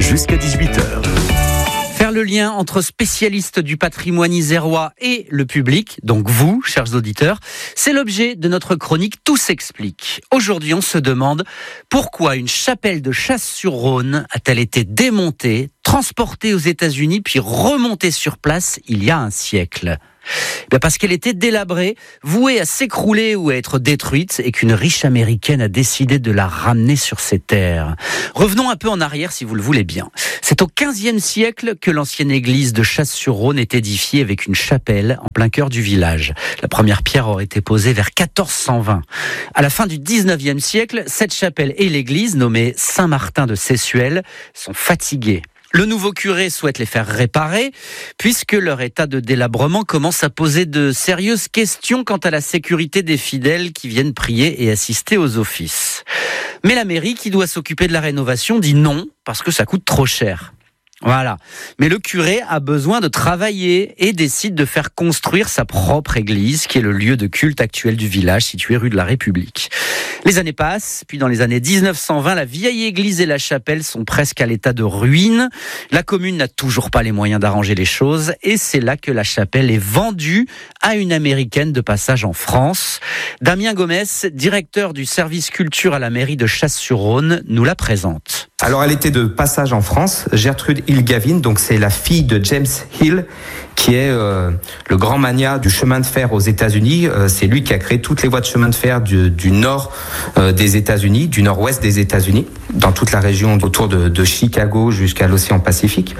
jusqu'à 18h. Faire le lien entre spécialistes du patrimoine isérois et le public, donc vous, chers auditeurs, c'est l'objet de notre chronique Tout s'explique. Aujourd'hui, on se demande pourquoi une chapelle de Chasse-sur-Rhône a-t-elle été démontée, transportée aux États-Unis, puis remontée sur place il y a un siècle ? Parce qu'elle était délabrée, vouée à s'écrouler ou à être détruite, et qu'une riche américaine a décidé de la ramener sur ses terres. Revenons un peu en arrière si vous le voulez bien. C'est au XVe siècle que l'ancienne église de Chasse-sur-Rhône est édifiée avec une chapelle en plein cœur du village. La première pierre aurait été posée vers 1420. À la fin du XIXe siècle, cette chapelle et l'église, nommée Saint-Martin de Sessuel, sont fatiguées. Le nouveau curé souhaite les faire réparer, puisque leur état de délabrement commence à poser de sérieuses questions quant à la sécurité des fidèles qui viennent prier et assister aux offices. Mais la mairie, qui doit s'occuper de la rénovation, dit non, parce que ça coûte trop cher. Voilà. Mais le curé a besoin de travailler et décide de faire construire sa propre église, qui est le lieu de culte actuel du village, situé rue de la République. Les années passent, puis dans les années 1920, la vieille église et la chapelle sont presque à l'état de ruine. La commune n'a toujours pas les moyens d'arranger les choses, et c'est là que la chapelle est vendue à une américaine de passage en France. Damien Gomez, directeur du service culture à la mairie de Chasse-sur-Rhône, nous la présente. Alors elle était de passage en France. Gertrude Hill Gavin, donc c'est la fille de James Hill, qui est le grand magnat du chemin de fer aux États-Unis. C'est lui qui a créé toutes les voies de chemin de fer du nord des États-Unis, du nord-ouest des États-Unis, dans toute la région autour de Chicago jusqu'à l'océan Pacifique.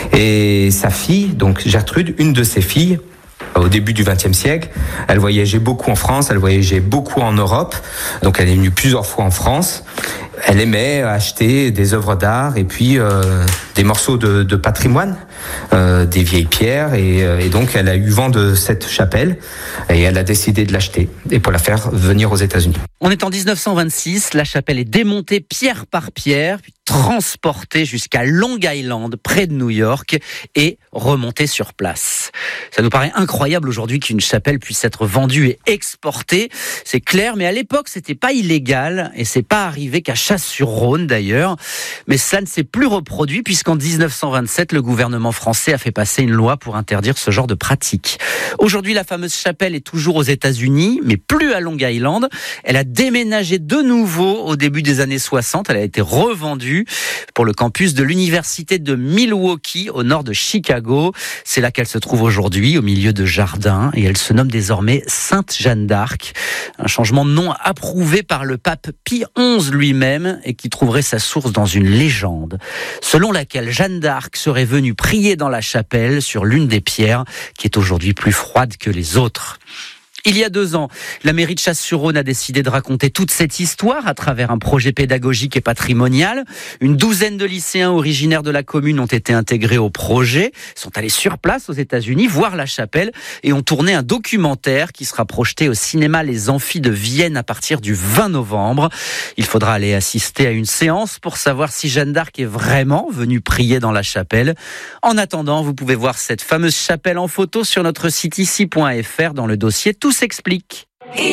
Et sa fille, donc Gertrude, une de ses filles, au début du XXe siècle, elle voyageait beaucoup en France, elle voyageait beaucoup en Europe, donc elle est venue plusieurs fois en France. Elle aimait acheter des œuvres d'art et puis des morceaux de patrimoine, des vieilles pierres, et donc elle a eu vent de cette chapelle et elle a décidé de l'acheter et pour la faire venir aux États-Unis. On est en 1926, la chapelle est démontée pierre par pierre, puis transportée jusqu'à Long Island, près de New York, et remontée sur place. Ça nous paraît incroyable aujourd'hui qu'une chapelle puisse être vendue et exportée, c'est clair, mais à l'époque c'était pas illégal, et c'est pas arrivé qu'à Chasse-sur-Rhône d'ailleurs, mais ça ne s'est plus reproduit puisqu'en 1927 le gouvernement français a fait passer une loi pour interdire ce genre de pratique. Aujourd'hui la fameuse chapelle est toujours aux États-Unis, mais plus à Long Island. Elle a déménagé de nouveau au début des années 60, elle a été revendue pour le campus de l'université de Milwaukee au nord de Chicago. C'est là qu'elle se trouve aujourd'hui au milieu de jardins et elle se nomme désormais Sainte Jeanne d'Arc. Un changement de nom approuvé par le pape Pie XI lui-même et qui trouverait sa source dans une légende, selon laquelle Jeanne d'Arc serait venue prier dans la chapelle sur l'une des pierres qui est aujourd'hui plus froide que les autres. Il y a 2 ans, la mairie de Chasse-sur-Rhône a décidé de raconter toute cette histoire à travers un projet pédagogique et patrimonial. Une douzaine de lycéens originaires de la commune ont été intégrés au projet, sont allés sur place aux États-Unis voir la chapelle et ont tourné un documentaire qui sera projeté au cinéma Les Amphis de Vienne à partir du 20 novembre. Il faudra aller assister à une séance pour savoir si Jeanne d'Arc est vraiment venue prier dans la chapelle. En attendant, vous pouvez voir cette fameuse chapelle en photo sur notre site ici.fr dans le dossier Tout s'explique.